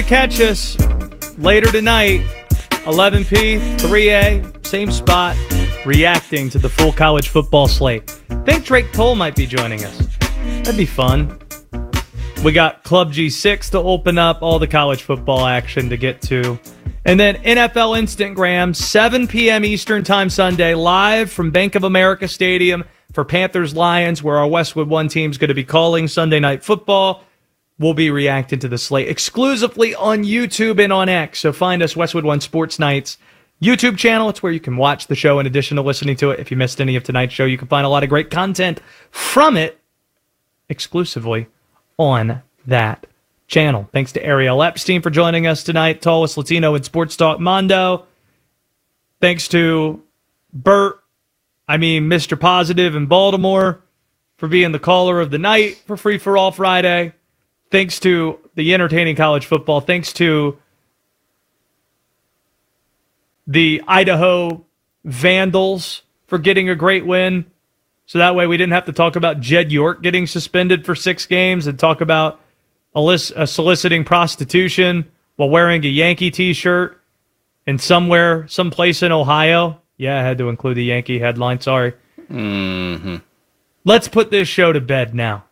catch us later tonight, 11p, 3A, same spot, reacting to the full college football slate. I think Drake Toll might be joining us. That'd be fun. We got Club G6 to open up, all the college football action to get to. And then NFL Instagram, 7 p.m. Eastern Time Sunday, live from Bank of America Stadium for Panthers-Lions, where our Westwood One team's going to be calling Sunday Night Football. We'll be reacting to the slate exclusively on YouTube and on X. So find us, Westwood One Sports Nights YouTube channel. It's where you can watch the show in addition to listening to it. If you missed any of tonight's show, you can find a lot of great content from it exclusively on that channel. Thanks to Ariel Epstein for joining us tonight, tallest Latino in Sports Talk Mondo. Thanks to Mr. Positive in Baltimore, for being the caller of the night for Free for All Friday. Thanks to the entertaining college football. Thanks to the Idaho Vandals for getting a great win. So that way we didn't have to talk about Jed York getting suspended for 6 games and talk about soliciting prostitution while wearing a Yankee t-shirt in someplace in Ohio. Yeah, I had to include the Yankee headline. Sorry. Mm-hmm. Let's put this show to bed now.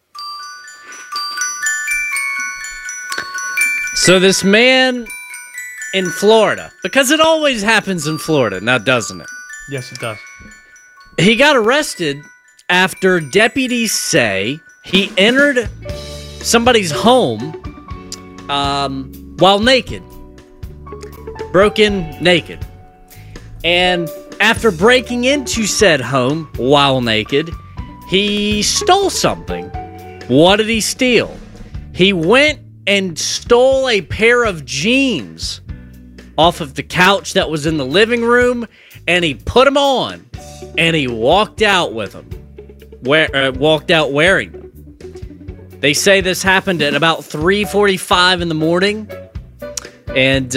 So this man in Florida, because it always happens in Florida, now doesn't it? Yes, it does. He got arrested after deputies say he entered somebody's home while naked. Broke in naked. And after breaking into said home while naked, he stole something. What did he steal? He went and stole a pair of jeans off of the couch that was in the living room, and he put them on, and he walked out with them. Walked out wearing them. They say this happened at about 3:45 in the morning, and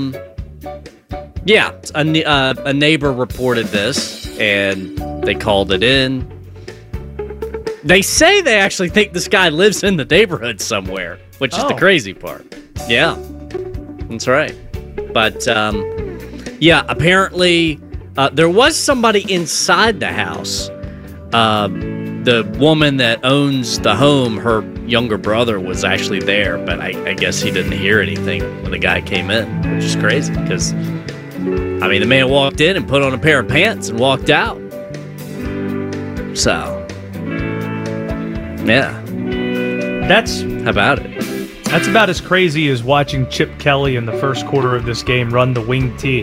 a neighbor reported this, and they called it in. They say they actually think this guy lives in the neighborhood somewhere, which is the crazy part. Yeah, that's right. But apparently there was somebody inside the house. The woman that owns the home, her younger brother was actually there, but I guess he didn't hear anything when the guy came in, which is crazy because, the man walked in and put on a pair of pants and walked out. So, yeah. How about it? That's about as crazy as watching Chip Kelly in the first quarter of this game run the wing T.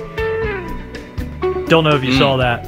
Don't know if you saw that.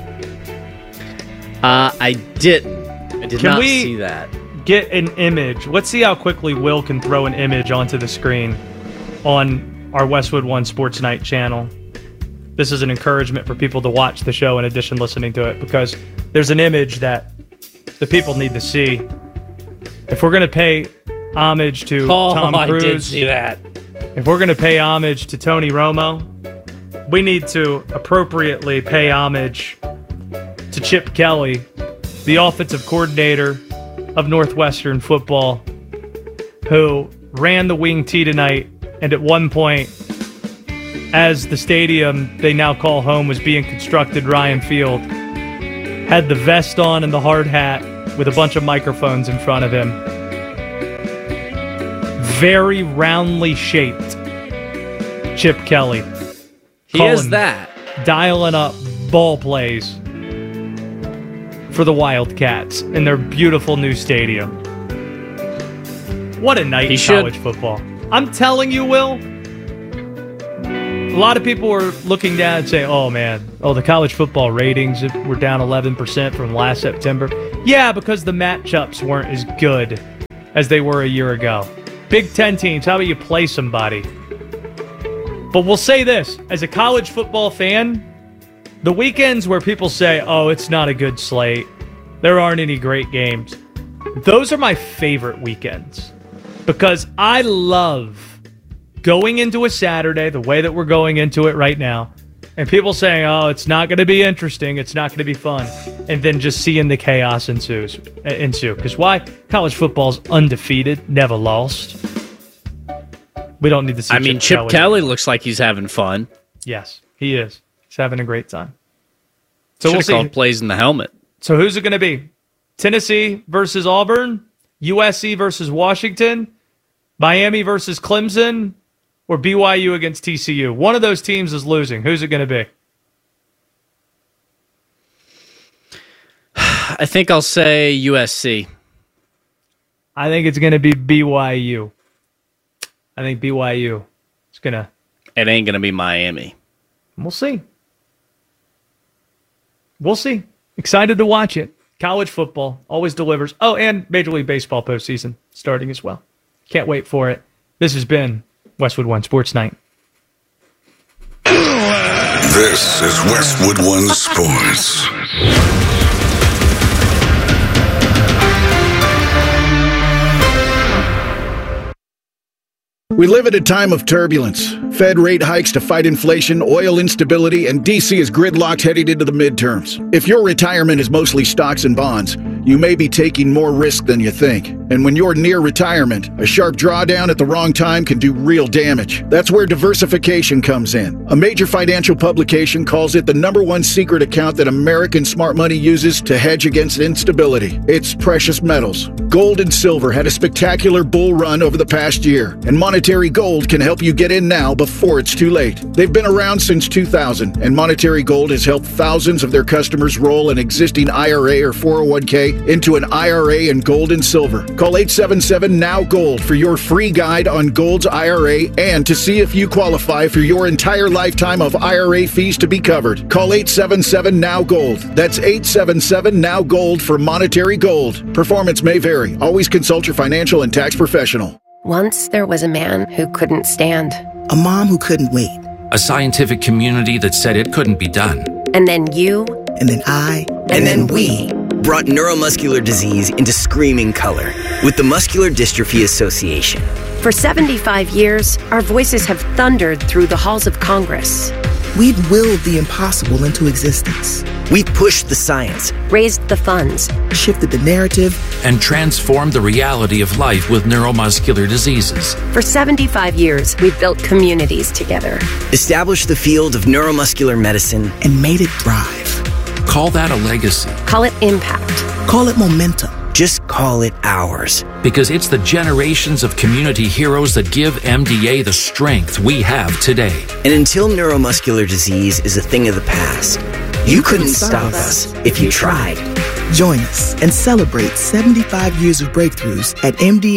I didn't. I did not see that. Get an image. Let's see how quickly Will can throw an image onto the screen on our Westwood One Sports Night channel. This is an encouragement for people to watch the show in addition to listening to it, because there's an image that the people need to see. If we're going to pay homage to Tom Cruise, I did see that. If we're going to pay homage to Tony Romo, we need to appropriately pay homage to Chip Kelly, the offensive coordinator of Northwestern football, who ran the wing T tonight, and at one point, as the stadium they now call home was being constructed, Ryan Field had the vest on and the hard hat with a bunch of microphones in front of him. Very roundly shaped Chip Kelly. He is that. Dialing up ball plays for the Wildcats in their beautiful new stadium. What a night in college football. I'm telling you, Will, a lot of people were looking down and saying, the college football ratings were down 11% from last September. Yeah, because the matchups weren't as good as they were a year ago. Big Ten teams, how about you play somebody? But we'll say this, as a college football fan, the weekends where people say, it's not a good slate, there aren't any great games, those are my favorite weekends. Because I love going into a Saturday the way that we're going into it right now, and people saying, it's not going to be interesting, it's not going to be fun, and then just seeing the chaos ensue. Because why? College football's undefeated, never lost. We don't need to see Chip Kelly looks like he's having fun. Yes, he is. He's having a great time. So we'll see. Called plays in the helmet. So who's it going to be? Tennessee versus Auburn? USC versus Washington? Miami versus Clemson? Or BYU against TCU? One of those teams is losing. Who's it going to be? I think I'll say USC. I think it's going to be BYU. I think BYU is going to... It ain't going to be Miami. We'll see. We'll see. Excited to watch it. College football always delivers. Oh, and Major League Baseball postseason starting as well. Can't wait for it. This has been Westwood One Sports Night. This is Westwood One Sports. We live at a time of turbulence. Fed rate hikes to fight inflation, oil instability, and D.C. is gridlocked heading into the midterms. If your retirement is mostly stocks and bonds, you may be taking more risk than you think. And when you're near retirement, a sharp drawdown at the wrong time can do real damage. That's where diversification comes in. A major financial publication calls it the #1 secret account that American smart money uses to hedge against instability. It's precious metals. Gold and silver had a spectacular bull run over the past year, and Monetary Gold can help you get in now before it's too late. They've been around since 2000, and Monetary Gold has helped thousands of their customers roll an existing IRA or 401k into an IRA in gold and silver. Call 877-NOW-GOLD for your free guide on Gold's IRA and to see if you qualify for your entire lifetime of IRA fees to be covered. Call 877-NOW-GOLD. That's 877-NOW-GOLD for Monetary Gold. Performance may vary. Always consult your financial and tax professional. Once there was a man who couldn't stand. A mom who couldn't wait. A scientific community that said it couldn't be done. And then you. And then I. And then we. Brought neuromuscular disease into screaming color with the Muscular Dystrophy Association. For 75 years, our voices have thundered through the halls of Congress. We've willed the impossible into existence. We've pushed the science, raised the funds, shifted the narrative, and transformed the reality of life with neuromuscular diseases. For 75 years, we've built communities together, established the field of neuromuscular medicine, and made it thrive. Call that a legacy. Call it impact. Call it momentum. Just call it ours. Because it's the generations of community heroes that give MDA the strength we have today. And until neuromuscular disease is a thing of the past, you couldn't stop us if you tried. Join us and celebrate 75 years of breakthroughs at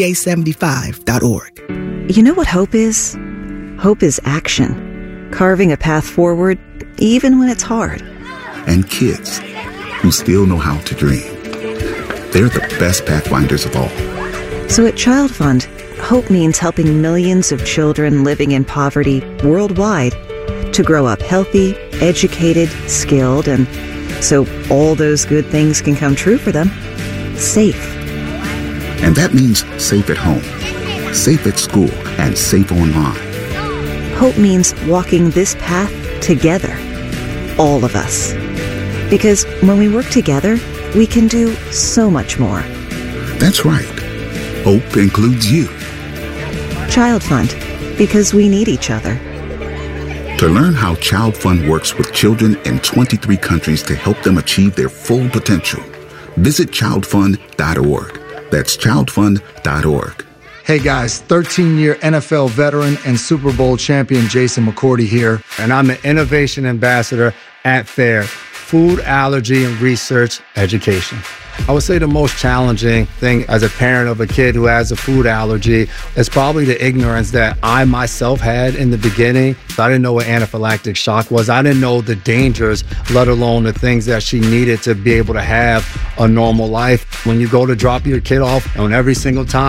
MDA75.org. You know what hope is? Hope is action. Carving a path forward, even when it's hard. And kids who still know how to dream. They're the best pathfinders of all. So at Child Fund, hope means helping millions of children living in poverty worldwide to grow up healthy, educated, skilled, and so all those good things can come true for them. Safe. And that means safe at home, safe at school, and safe online. Hope means walking this path together. All of us. Because when we work together, we can do so much more. That's right. Hope includes you. Child Fund, because we need each other. To learn how Child Fund works with children in 23 countries to help them achieve their full potential, visit childfund.org. That's childfund.org. Hey guys, 13-year NFL veteran and Super Bowl champion Jason McCourty here, and I'm the Innovation Ambassador at FAIR, Food Allergy and Research Education. I would say the most challenging thing as a parent of a kid who has a food allergy is probably the ignorance that I myself had in the beginning. I didn't know what anaphylactic shock was. I didn't know the dangers, let alone the things that she needed to be able to have a normal life. When you go to drop your kid off, and every single time